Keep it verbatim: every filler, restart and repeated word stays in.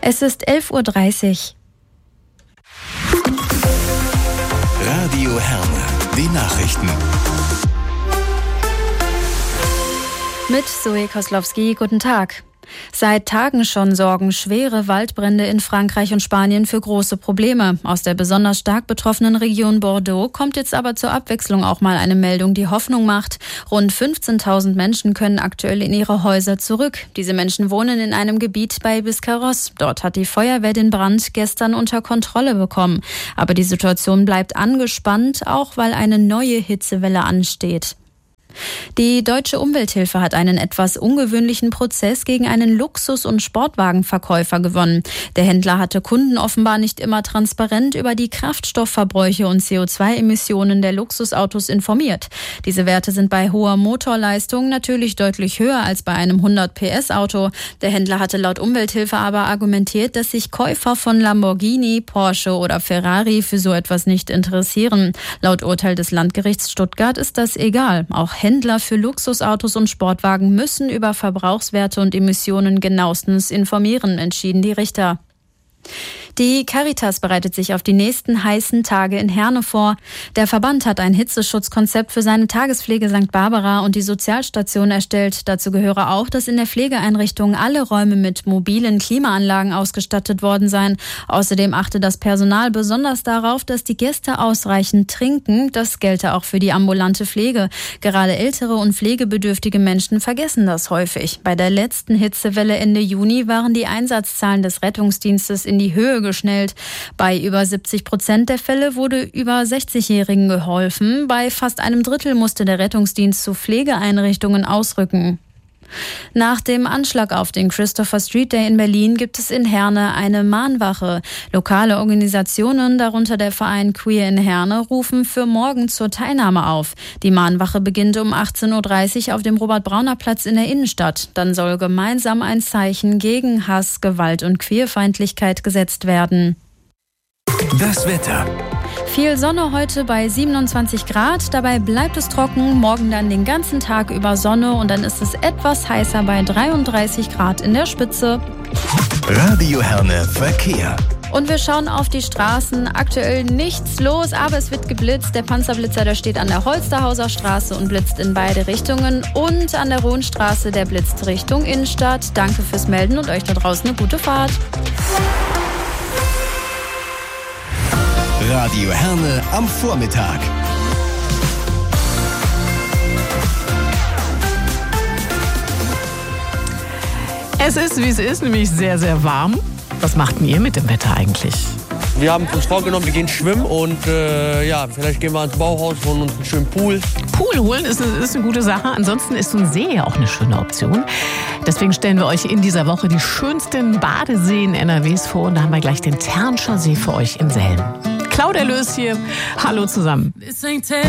Es ist elf Uhr dreißig. Radio Herne, die Nachrichten. Mit Zoe Koslowski, guten Tag. Seit Tagen schon sorgen schwere Waldbrände in Frankreich und Spanien für große Probleme. Aus der besonders stark betroffenen Region Bordeaux kommt jetzt aber zur Abwechslung auch mal eine Meldung, die Hoffnung macht. Rund fünfzehntausend Menschen können aktuell in ihre Häuser zurück. Diese Menschen wohnen in einem Gebiet bei Biscarrosse. Dort hat die Feuerwehr den Brand gestern unter Kontrolle bekommen. Aber die Situation bleibt angespannt, auch weil eine neue Hitzewelle ansteht. Die Deutsche Umwelthilfe hat einen etwas ungewöhnlichen Prozess gegen einen Luxus- und Sportwagenverkäufer gewonnen. Der Händler hatte Kunden offenbar nicht immer transparent über die Kraftstoffverbräuche und C O zwei Emissionen der Luxusautos informiert. Diese Werte sind bei hoher Motorleistung natürlich deutlich höher als bei einem hundert P S Auto. Der Händler hatte laut Umwelthilfe aber argumentiert, dass sich Käufer von Lamborghini, Porsche oder Ferrari für so etwas nicht interessieren. Laut Urteil des Landgerichts Stuttgart ist das egal. Auch Händler für Luxusautos und Sportwagen müssen über Verbrauchswerte und Emissionen genauestens informieren, entschieden die Richter. Die Caritas bereitet sich auf die nächsten heißen Tage in Herne vor. Der Verband hat ein Hitzeschutzkonzept für seine Tagespflege Sankt Barbara und die Sozialstation erstellt. Dazu gehöre auch, dass in der Pflegeeinrichtung alle Räume mit mobilen Klimaanlagen ausgestattet worden seien. Außerdem achte das Personal besonders darauf, dass die Gäste ausreichend trinken. Das gelte auch für die ambulante Pflege. Gerade ältere und pflegebedürftige Menschen vergessen das häufig. Bei der letzten Hitzewelle Ende Juni waren die Einsatzzahlen des Rettungsdienstes in die Höhe geschnellt. Bei über siebzig Prozent der Fälle wurde über sechzigjährigen geholfen. Bei fast einem Drittel musste der Rettungsdienst zu Pflegeeinrichtungen ausrücken. Nach dem Anschlag auf den Christopher Street Day in Berlin gibt es in Herne eine Mahnwache. Lokale Organisationen, darunter der Verein Queer in Herne, rufen für morgen zur Teilnahme auf. Die Mahnwache beginnt um achtzehn Uhr dreißig auf dem Robert-Brauner-Platz in der Innenstadt. Dann soll gemeinsam ein Zeichen gegen Hass, Gewalt und Queerfeindlichkeit gesetzt werden. Das Wetter. Viel Sonne heute bei siebenundzwanzig Grad. Dabei bleibt es trocken. Morgen dann den ganzen Tag über Sonne und dann ist es etwas heißer bei dreiunddreißig Grad in der Spitze. Radio Herne Verkehr. Und wir schauen auf die Straßen. Aktuell nichts los, aber es wird geblitzt. Der Panzerblitzer, der steht an der Holsterhauser Straße und blitzt in beide Richtungen. Und an der Rohnstraße, der blitzt Richtung Innenstadt. Danke fürs Melden und euch da draußen eine gute Fahrt. Radio Herne am Vormittag. Es ist, wie es ist, nämlich sehr, sehr warm. Was macht denn ihr mit dem Wetter eigentlich? Wir haben uns vorgenommen, wir gehen schwimmen und äh, ja, vielleicht gehen wir ans Bauhaus, holen uns einen schönen Pool. Pool holen ist eine, ist eine gute Sache. Ansonsten ist so ein See ja auch eine schöne Option. Deswegen stellen wir euch in dieser Woche die schönsten Badeseen N R Ws vor. Und da haben wir gleich den Ternscher See für euch in Selm. Claudia Lös hier. Hallo zusammen.